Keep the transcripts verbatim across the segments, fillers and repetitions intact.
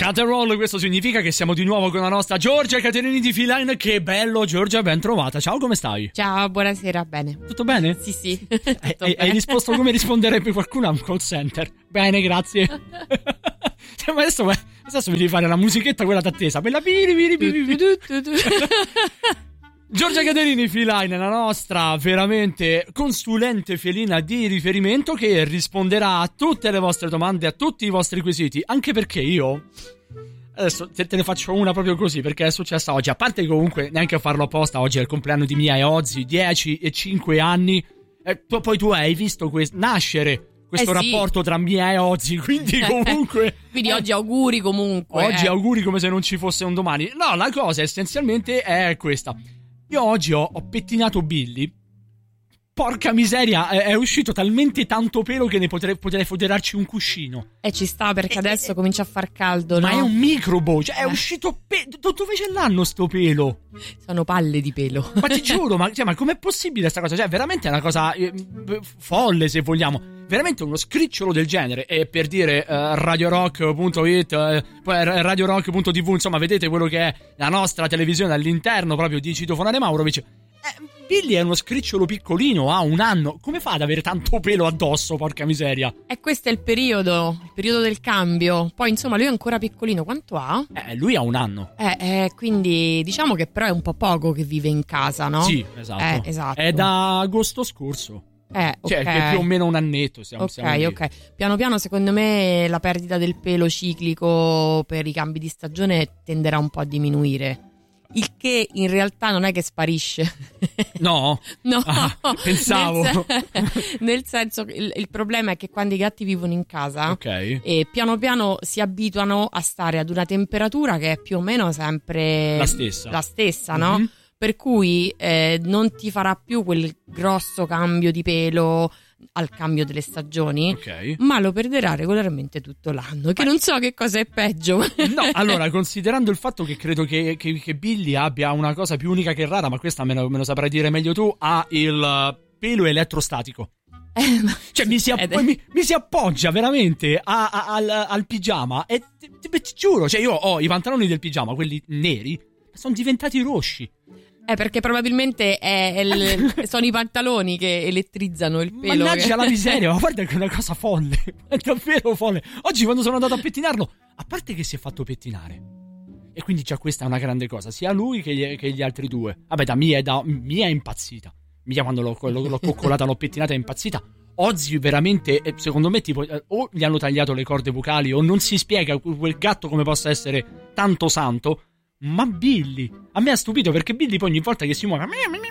Cut and roll, questo significa che siamo di nuovo con la nostra Giorgia Caterini di Feeline. Che bello, Giorgia, ben trovata. Ciao, come stai? Ciao, buonasera, bene. Tutto bene? Sì, sì. Hai, hai, hai risposto come risponderebbe qualcuno a un call center. Bene, grazie. Ma adesso, adesso mi devi fare la musichetta quella d'attesa. Quella piri, piri, piri, piri. Giorgia Caterini Feeline, la nostra veramente consulente felina di riferimento, che risponderà a tutte le vostre domande, a tutti i vostri quesiti. Anche perché io adesso te, te ne faccio una proprio così, perché è successa oggi. A parte che comunque neanche a farlo apposta, oggi è il compleanno di Mia e Ozzy, dieci e cinque anni. E poi tu hai visto que- nascere questo eh sì. rapporto tra Mia e Ozzy, quindi comunque quindi oggi auguri comunque. Oggi eh. auguri come se non ci fosse un domani. No, la cosa essenzialmente è questa. Io oggi ho, ho pettinato Billy. Porca miseria, è, è uscito talmente tanto pelo che ne potrei, potrei foderarci un cuscino. E ci sta, perché e, adesso e, comincia a far caldo, ma no? è un microbo, cioè è eh. uscito pe- dove ce l'hanno sto pelo? Sono palle di pelo. Ma ti giuro, ma, cioè, ma com'è possibile sta cosa? Cioè veramente è una cosa eh, folle, se vogliamo. Veramente uno scricciolo del genere. E per dire uh, radiorock punto it, uh, radiorock punto tv, insomma, vedete quello che è la nostra televisione all'interno proprio di Citofonare Maurovic. Eh, Billy è uno scricciolo piccolino, ha un anno. Come fa ad avere tanto pelo addosso, porca miseria? E questo è il periodo, il periodo del cambio. Poi insomma lui è ancora piccolino, quanto ha? Eh, lui ha un anno. Eh, eh, quindi diciamo che però è un po' poco che vive in casa, no? Sì, esatto. Eh, esatto. È da agosto scorso. Eh, cioè, okay. che è più o meno un annetto. Siamo, ok, siamo ok. Piano piano, secondo me, la perdita del pelo ciclico per i cambi di stagione tenderà un po' a diminuire. Il che in realtà non è che sparisce. No? No, ah, pensavo. Nel, sen- nel senso che il, il problema è che quando i gatti vivono in casa, okay. e piano piano si abituano a stare ad una temperatura che è più o meno sempre la stessa, la stessa, no? Mm-hmm. Per cui eh, non ti farà più quel grosso cambio di pelo al cambio delle stagioni, okay. ma lo perderà regolarmente tutto l'anno, che Beh. non so che cosa è peggio. No, allora, considerando il fatto che credo che, che, che Billy abbia una cosa più unica che rara, ma questa me lo, me lo saprai dire meglio tu, ha il pelo elettrostatico. Eh, cioè mi si, app- è... mi, mi si appoggia veramente a, a, al, al pigiama e ti, ti, ti giuro, cioè io ho i pantaloni del pigiama, quelli neri, sono diventati rossi. Eh, perché probabilmente è, è il, sono i pantaloni che elettrizzano il pelo. Mannaggia che... la miseria, ma guarda che è una cosa folle, è davvero folle. Oggi quando sono andato a pettinarlo, a parte che si è fatto pettinare, e quindi già questa è una grande cosa, sia lui che gli, che gli altri due. Vabbè, da Mia è, da, Mia è impazzita. Mia quando l'ho, l'ho, l'ho coccolata, l'ho pettinata, è impazzita. Ozzy veramente, secondo me, tipo, o gli hanno tagliato le corde vocali, o non si spiega quel gatto come possa essere tanto santo. Ma Billy, a me ha stupito, perché Billy poi ogni volta che si muove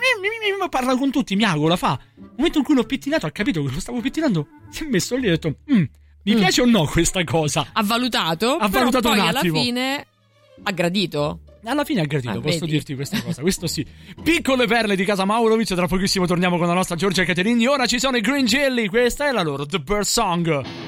parla con tutti, miagola, fa. Nel momento in cui l'ho pettinato, ha capito che lo stavo pettinando, si è messo lì e ha detto mm, mi mm. piace o no questa cosa? Ha valutato, ha però valutato poi un alla attimo. fine ha gradito. Alla fine ha gradito, ah, posso vedi? dirti questa cosa, questo sì. Piccole perle di casa Maurovic, tra pochissimo torniamo con la nostra Giorgia Caterini. Ora ci sono i Green Jelly, questa è la loro The Bird Song.